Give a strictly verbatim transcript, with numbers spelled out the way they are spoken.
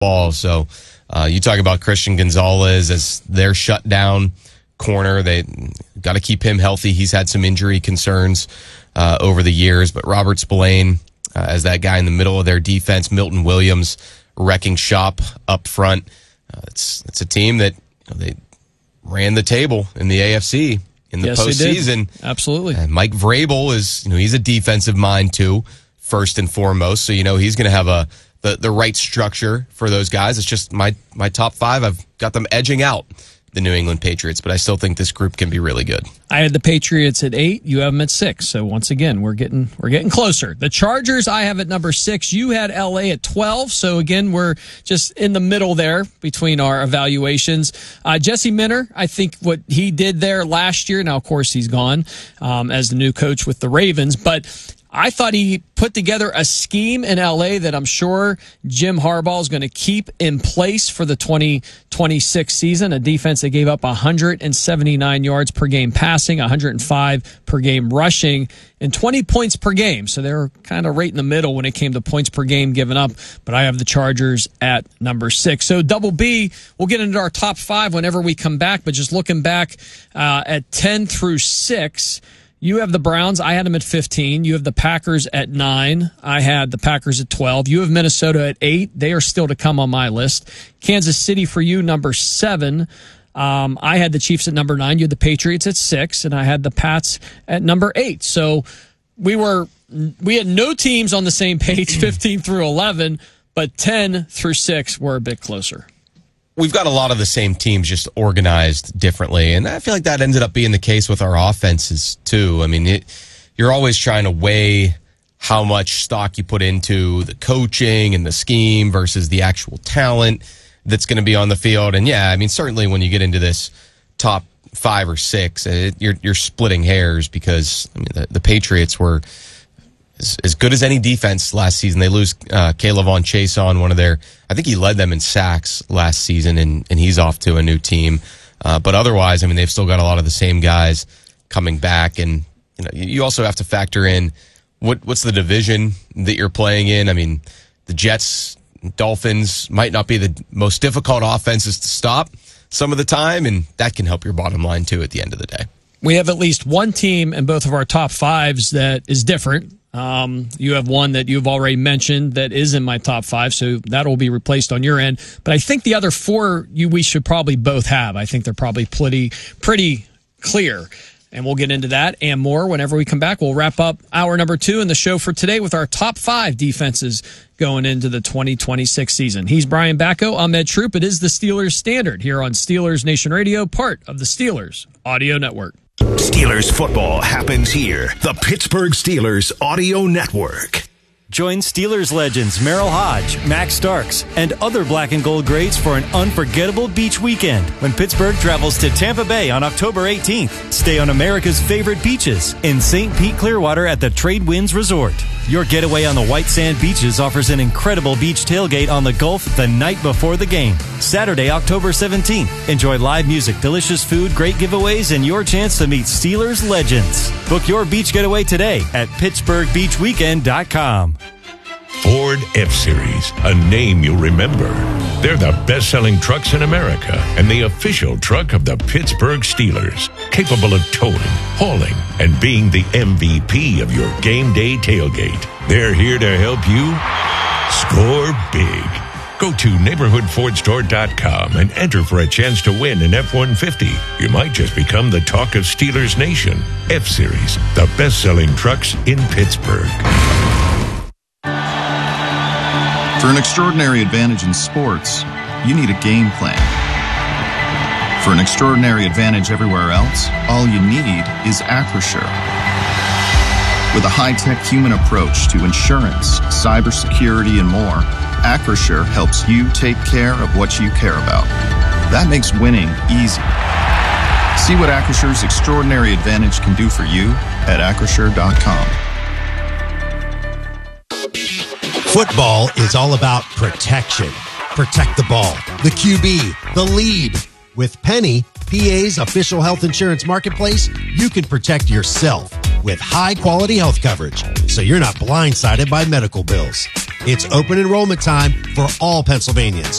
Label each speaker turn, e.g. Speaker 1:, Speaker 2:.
Speaker 1: ball. So uh, you talk about Christian Gonzalez as their shutdown corner. They got to keep him healthy. He's had some injury concerns uh, over the years. But Robert Spillane uh, as that guy in the middle of their defense. Milton Williams wrecking shop up front. Uh, it's it's a team that you know, they ran the table in the A F C in the
Speaker 2: yes,
Speaker 1: postseason.
Speaker 2: Absolutely.
Speaker 1: And Mike Vrabel is, you know, he's a defensive mind too, first and foremost. So, you know, he's going to have a the, the right structure for those guys. It's just my my top five. I've got them edging out the New England Patriots, but I still think this group can be really good.
Speaker 2: I had the Patriots at eight. You have them at six. So once again, we're getting we're getting closer. The Chargers I have at number six. You had L A at twelve. So again, we're just in the middle there between our evaluations. Uh, Jesse Minter, I think what he did there last year. Now, of course, he's gone um, as the new coach with the Ravens, but I thought he put together a scheme in L A that I'm sure Jim Harbaugh is going to keep in place for the twenty twenty-six season, a defense that gave up one hundred seventy-nine yards per game passing, one hundred five per game rushing, and twenty points per game. So they were kind of right in the middle when it came to points per game given up, but I have the Chargers at number six. So Double B, we'll get into our top five whenever we come back, but just looking back uh, at ten through six, you have the Browns. I had them at fifteen. You have the Packers at nine. I had the Packers at twelve. You have Minnesota at eight. They are still to come on my list. Kansas City for you, number seven. Um, I had the Chiefs at number nine. You had the Patriots at six, and I had the Pats at number eight. So we were we had no teams on the same page, fifteen through eleven, but ten through six were a bit closer.
Speaker 1: We've got a lot of the same teams just organized differently, and I feel like that ended up being the case with our offenses too. I mean, it, you're always trying to weigh how much stock you put into the coaching and the scheme versus the actual talent that's going to be on the field. And yeah, I mean, certainly when you get into this top five or six, it, you're you're splitting hairs because I mean the, the Patriots were as, as good as any defense last season. They lose uh, Caleb Von Chase on one of their, I think he led them in sacks last season, and, and he's off to a new team. Uh, but otherwise, I mean, they've still got a lot of the same guys coming back. And you know, you also have to factor in what what's the division that you're playing in. I mean, the Jets, Dolphins might not be the most difficult offenses to stop some of the time, and that can help your bottom line too at the end of the day.
Speaker 2: We have at least one team in both of our top fives that is different. Um, you have one that you've already mentioned that is in my top five, so that will be replaced on your end. But I think the other four you we should probably both have. I think they're probably pretty pretty clear. And we'll get into that and more whenever we come back. We'll wrap up hour number two in the show for today with our top five defenses going into the twenty twenty-six season. He's Brian Bacco. I'm Ed Troop. It is the Steelers Standard here on Steelers Nation Radio, part of the Steelers Audio Network.
Speaker 3: Steelers football happens here. The Pittsburgh Steelers Audio Network.
Speaker 4: Join Steelers legends Merrill Hodge, Max Starks, and other black and gold greats for an unforgettable beach weekend when Pittsburgh travels to Tampa Bay on October eighteenth. Stay on America's favorite beaches in Saint Pete Clearwater at the Trade Winds Resort. Your getaway on the white sand beaches offers an incredible beach tailgate on the Gulf the night before the game. Saturday, October seventeenth. Enjoy live music, delicious food, great giveaways, and your chance to meet Steelers legends. Book your beach getaway today at Pittsburgh Beach Weekend dot com.
Speaker 5: Ford F-Series, a name you'll remember. They're the best-selling trucks in America and the official truck of the Pittsburgh Steelers, capable of towing, hauling, and being the M V P of your game day tailgate. They're here to help you score big. Go to neighborhood ford store dot com and enter for a chance to win an F one fifty. You might just become the talk of Steelers Nation. F-Series, the best-selling trucks in Pittsburgh.
Speaker 6: For an extraordinary advantage in sports, you need a game plan. For an extraordinary advantage everywhere else, all you need is Acrisure. With a high-tech human approach to insurance, cybersecurity, and more, Acrisure helps you take care of what you care about. That makes winning easy. See what Acrisure's extraordinary advantage can do for you at acrisure dot com.
Speaker 7: Football is all about protection. Protect the ball, the Q B, the lead. With Penny, P A's official health insurance marketplace, you can protect yourself. with high-quality health coverage, so you're not blindsided by medical bills. It's open enrollment time for all Pennsylvanians.